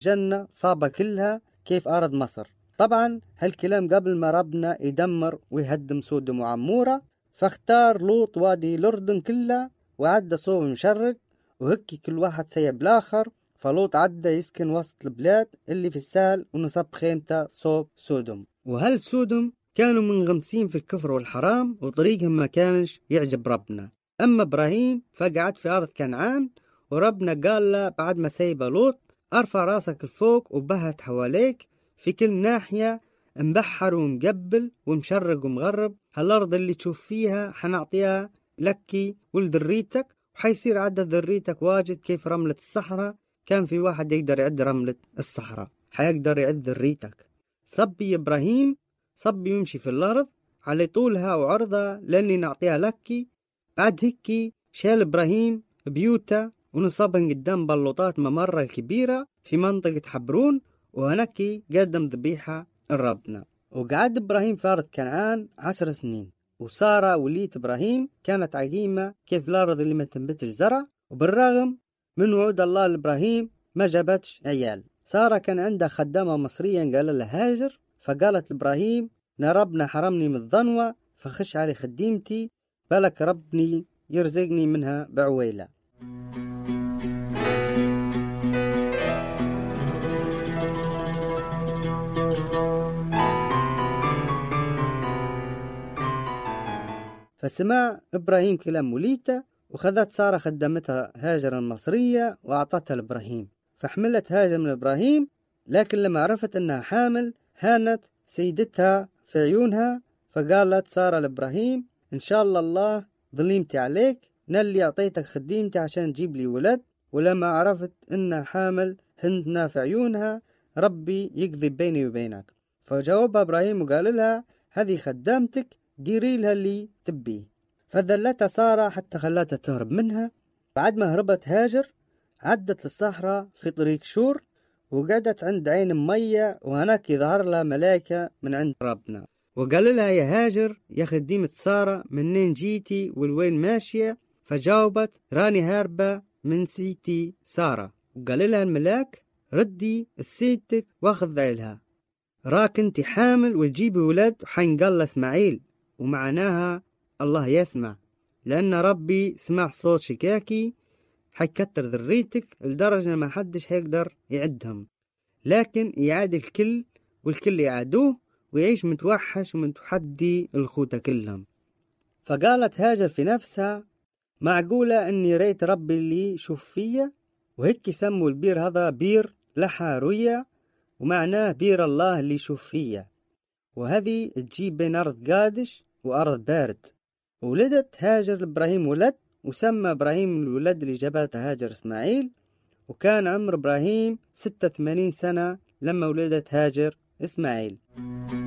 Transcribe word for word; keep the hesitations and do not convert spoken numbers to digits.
جنة صعبة كلها كيف أرض مصر. طبعا هالكلام قبل ما ربنا يدمر ويهدم سودوم وعمورة، فاختار لوط وادي الأردن كلها وعدى صوب مشرق، وهكي كل واحد سيب الآخر. فلوط عدى يسكن وسط البلاد اللي في السهل ونصب خيمته صوب سودوم. وهل سودوم كانوا منغمسين في الكفر والحرام وطريقهم ما كانش يعجب ربنا. أما إبراهيم فقعد في أرض كنعان، وربنا قال له بعد ما سيب لوط أرفع راسك الفوق وبهت حواليك في كل ناحية مبحر ومقبل ومشرق ومغرب. هالأرض اللي تشوف فيها حنعطيها لكي ولذريتك، وحيصير عدد ذريتك واجد كيف رملة الصحراء. كان في واحد يقدر يعد رملة الصحراء، حيقدر يعد ذريتك. صبي إبراهيم صبي يمشي في الأرض على طولها وعرضها لأني نعطيها لكي. بعد هيك شال إبراهيم بيوته ونصبن قدام بلوطات ممرة الكبيرة في منطقة حبرون، وهناك قدم ذبيحة لربنا. وقعد إبراهيم في أرض كنعان عشر سنين. وسارة ولية إبراهيم كانت عقيمة كيف الأرض اللي ما تنبتش زرع، وبالرغم من وعود الله لإبراهيم ما جابتش عيال. سارة كان عندها خدامة مصرية قال لها هاجر، فقالت لإبراهيم نا ربنا حرمني من الظنوة فخش علي خديمتي، بالك ربني يرزقني منها بعويلة. فسمع إبراهيم كلام وليته، وخذت سارة خدمتها هاجر المصرية وأعطتها لإبراهيم. فحملت هاجر من إبراهيم، لكن لما عرفت أنها حامل هانت سيدتها في عيونها. فقالت سارة لإبراهيم إن شاء الله الله ظليمتي عليك، نالي أعطيتك خديمتي عشان تجيب لي ولد. ولما عرفت أنها حامل هنتنا في عيونها، ربي يقضي بيني وبينك. فجاوبها إبراهيم وقال لها هذه خدامتك ديري لها اللي تبيه. فذلتها سارة حتى خلتها تهرب منها. بعد ما هربت هاجر عدت للصحراء في طريق شور، وقعدت عند عين مية، وهناك يظهر لها ملائكة من عند ربنا وقال لها يا هاجر يا خديمة سارة منين جيتي والوين ماشية؟ فجاوبت راني هاربة من سيتي سارة. وقال لها الملاك ردي السيدتك واخذ عيلها، راك انت حامل وتجيبي ولد حينقال اسماعيل، ومعناها الله يسمع، لأن ربي سمع صوت شكاكي حيكتر ذريتك لدرجة ما حدش حيقدر يعدهم، لكن يعاد الكل والكل يعادوه ويعيش متوحش ومتحدي الخوته كلهم. فقالت هاجر في نفسها معقولة أني ريت ربي اللي شوف فيا؟ وهيك سموا البير هذا بير لحى روية، ومعناه بير الله اللي يشوف فيا. وهذه تجيب بين أرض قادش وأرض بارد. ولدت هاجر إبراهيم ولد، وسمى إبراهيم الولد اللي جابته هاجر إسماعيل. وكان عمر إبراهيم ستة وثمانين سنة لما ولدت هاجر إسماعيل.